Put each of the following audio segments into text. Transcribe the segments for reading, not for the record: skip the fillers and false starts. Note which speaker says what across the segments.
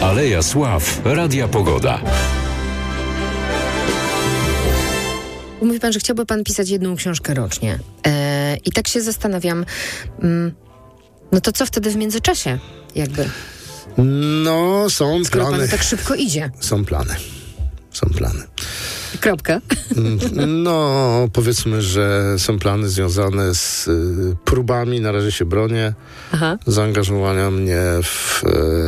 Speaker 1: Aleja Sław Radia Pogoda.
Speaker 2: Mówi pan, że chciałby pan pisać jedną książkę rocznie. I tak się zastanawiam, no to co wtedy w międzyczasie jakby?
Speaker 3: No, są
Speaker 2: Skoro
Speaker 3: plany.
Speaker 2: panu tak szybko idzie.
Speaker 3: Są plany.
Speaker 2: Kropka.
Speaker 3: No, powiedzmy, że są plany związane z próbami, na razie się bronię, zaangażowania mnie w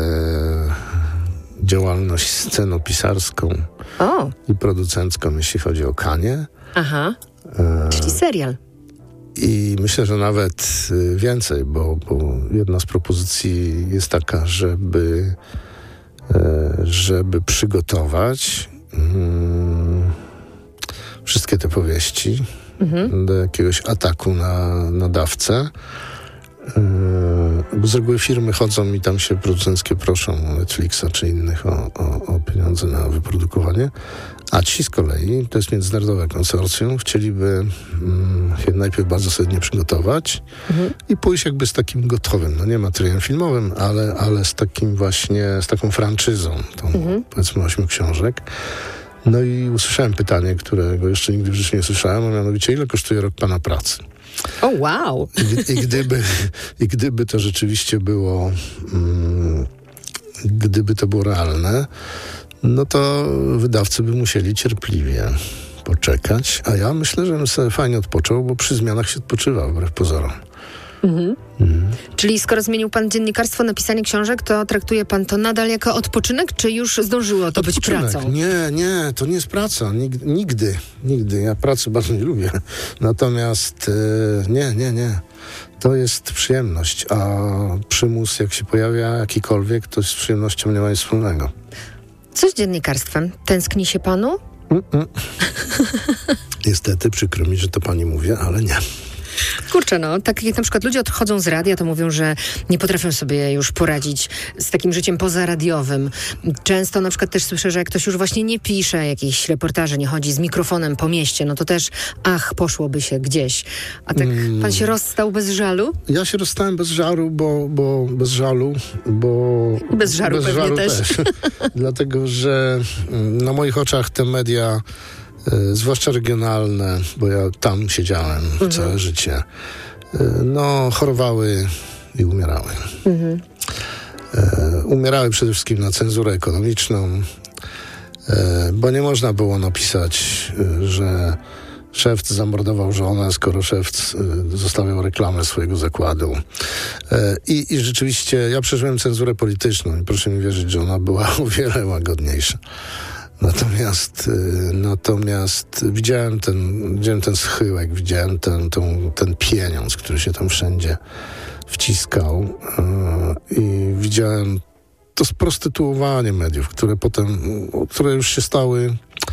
Speaker 3: działalność scenopisarską i producencką, jeśli chodzi o Kanie.
Speaker 2: Czyli serial.
Speaker 3: I myślę, że nawet więcej, bo jedna z propozycji jest taka, żeby przygotować wszystkie te powieści do jakiegoś ataku na nadawcę. Bo z reguły firmy chodzą i tam się producenckie proszą Netflixa czy innych o pieniądze na wyprodukowanie. A ci z kolei, to jest międzynarodowe konsorcjum, chcieliby się najpierw bardzo solidnie przygotować i pójść jakby z takim gotowym, no nie materiałem filmowym, ale z takim właśnie, z taką franczyzą, tą powiedzmy 8 książek. No i usłyszałem pytanie, którego jeszcze nigdy w życiu nie słyszałem, a mianowicie, ile kosztuje rok pana pracy?
Speaker 2: O, wow!
Speaker 3: I gdyby to rzeczywiście było, gdyby to było realne, no to wydawcy by musieli cierpliwie poczekać, a ja myślę, że bym sobie fajnie odpoczął, bo przy zmianach się odpoczywa, wbrew pozorom.
Speaker 2: Czyli skoro zmienił pan dziennikarstwo na pisanie książek, to traktuje pan to nadal jako odpoczynek, czy już zdążyło to być pracą?
Speaker 3: Nie, to nie jest praca. Nigdy. Ja pracy bardzo nie lubię. Natomiast nie. To jest przyjemność, a przymus, jak się pojawia jakikolwiek, to z przyjemnością nie ma nic wspólnego.
Speaker 2: Co z dziennikarstwem? Tęskni się panu?
Speaker 3: Niestety, przykro mi, że to pani mówię, ale nie.
Speaker 2: Kurczę, no, tak jak na przykład ludzie odchodzą z radia, to mówią, że nie potrafią sobie już poradzić z takim życiem pozaradiowym. Często na przykład też słyszę, że jak ktoś już właśnie nie pisze jakichś reportaży, nie chodzi z mikrofonem po mieście, no to też poszłoby się gdzieś. A tak pan się rozstał bez żalu?
Speaker 3: Ja się rozstałem bez żaru, bo bez żalu, bo...
Speaker 2: Bez żaru pewnie też.
Speaker 3: Dlatego, że na moich oczach te media, zwłaszcza regionalne, bo ja tam siedziałem całe życie, no chorowały i umierały. Umierały przede wszystkim na cenzurę ekonomiczną, bo nie można było napisać, że szewc zamordował żonę, skoro szewc zostawiał reklamę swojego zakładu. I rzeczywiście ja przeżyłem cenzurę polityczną i proszę mi wierzyć, że ona była o wiele łagodniejsza. Natomiast widziałem ten schyłek, widziałem ten pieniądz, który się tam wszędzie wciskał i widziałem to sprostytuowanie mediów, które już się stały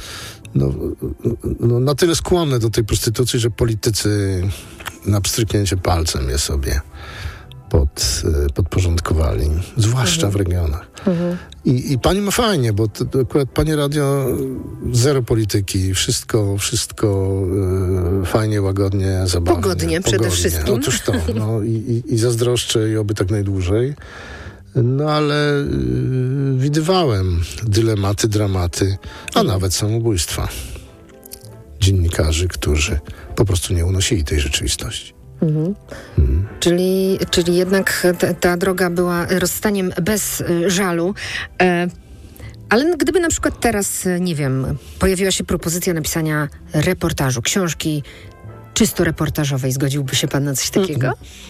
Speaker 3: na tyle skłonne do tej prostytucji, że politycy na pstryknięcie palcem je sobie podporządkowali, zwłaszcza w regionach. I pani ma fajnie, bo akurat pani radio zero polityki, wszystko fajnie, łagodnie, zabawnie.
Speaker 2: Pogodnie przede wszystkim.
Speaker 3: Otóż to. No, i zazdroszczę i oby tak najdłużej. No ale widywałem dylematy, dramaty, a nawet samobójstwa dziennikarzy, którzy po prostu nie unosili tej rzeczywistości.
Speaker 2: Czyli jednak ta droga była rozstaniem bez żalu. Ale gdyby na przykład teraz, nie wiem, pojawiła się propozycja napisania reportażu, książki czysto reportażowej, zgodziłby się pan na coś takiego?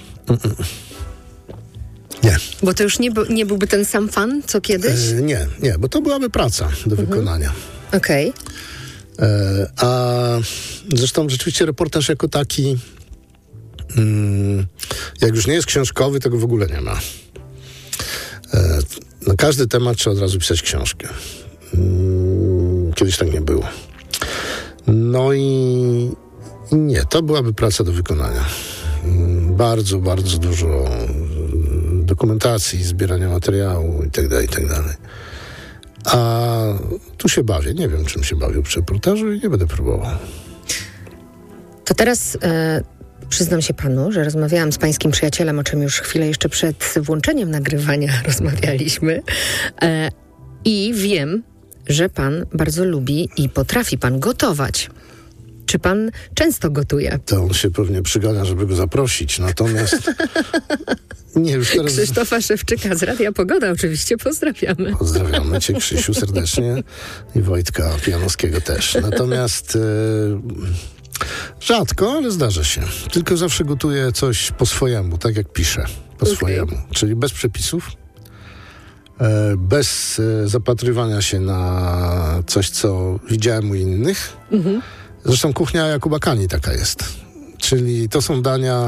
Speaker 3: Nie.
Speaker 2: Bo to już nie byłby ten sam fan, co kiedyś?
Speaker 3: Nie, bo to byłaby praca do wykonania.
Speaker 2: Okej.
Speaker 3: A zresztą rzeczywiście reportaż jako taki, jak już nie jest książkowy, tego w ogóle nie ma. Na każdy temat trzeba od razu pisać książkę. Kiedyś tak nie było. No i nie, to byłaby praca do wykonania. Bardzo, bardzo dużo dokumentacji, zbierania materiału itd. A tu się bawię. Nie wiem, czym się bawił przy reportażu i nie będę próbował.
Speaker 2: To teraz przyznam się panu, że rozmawiałam z pańskim przyjacielem, o czym już chwilę jeszcze przed włączeniem nagrywania rozmawialiśmy. I wiem, że pan bardzo lubi i potrafi pan gotować. Czy pan często gotuje?
Speaker 3: To on się pewnie przygania, żeby go zaprosić. Natomiast nie, już teraz...
Speaker 2: Krzysztofa Szewczyka z Radia Pogoda oczywiście pozdrawiamy.
Speaker 3: Pozdrawiamy cię, Krzysiu, serdecznie i Wojtka Pijanowskiego też. Natomiast rzadko, ale zdarza się. Tylko zawsze gotuję coś po swojemu, tak jak piszę. Po swojemu. Czyli bez przepisów. Bez zapatrywania się na coś, co widziałem u innych. Zresztą kuchnia Jakuba Kani taka jest. Czyli to są dania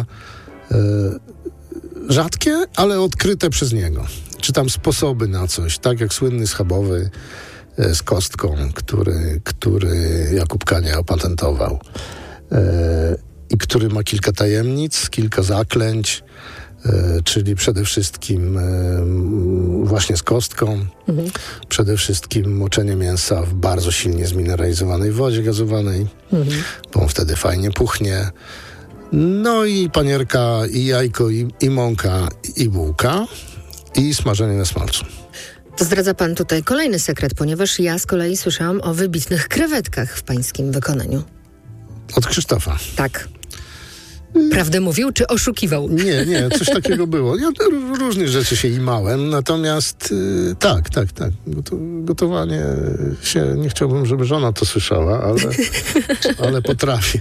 Speaker 3: rzadkie, ale odkryte przez niego. Czy tam sposoby na coś, tak jak słynny schabowy z kostką, który Jakub Kania opatentował. I który ma kilka tajemnic, kilka zaklęć, czyli przede wszystkim właśnie z kostką, przede wszystkim moczenie mięsa w bardzo silnie zmineralizowanej wodzie gazowanej, bo on wtedy fajnie puchnie. No i panierka, i jajko, i mąka, i bułka, i smażenie na smalcu.
Speaker 2: To zdradza pan tutaj kolejny sekret, ponieważ ja z kolei słyszałam o wybitnych krewetkach w pańskim wykonaniu.
Speaker 3: Od Krzysztofa.
Speaker 2: Tak. Prawdę mówił, czy oszukiwał?
Speaker 3: Nie, coś takiego było. Ja różnych rzeczy się imałem, natomiast tak. Gotowanie się, nie chciałbym, żeby żona to słyszała, ale potrafię.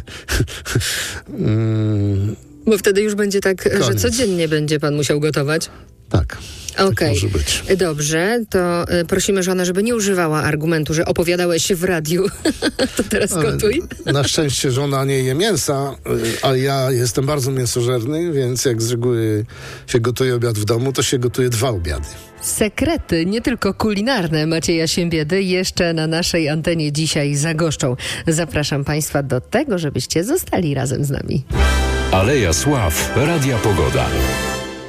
Speaker 2: Bo wtedy już będzie tak,
Speaker 3: Koniec.
Speaker 2: że codziennie będzie pan musiał gotować?
Speaker 3: Tak.
Speaker 2: Okej,
Speaker 3: może być.
Speaker 2: Dobrze, to prosimy żonę, żeby nie używała argumentu, że opowiadałeś w radiu, to teraz gotuj.
Speaker 3: Na szczęście żona nie je mięsa, a ja jestem bardzo mięsożerny, więc jak z reguły się gotuje obiad w domu, to się gotuje 2 obiady.
Speaker 2: Sekrety, nie tylko kulinarne Macieja Siembiedy, jeszcze na naszej antenie dzisiaj zagoszczą. Zapraszam państwa do tego, żebyście zostali razem z nami.
Speaker 1: Aleja Sław, Radia Pogoda.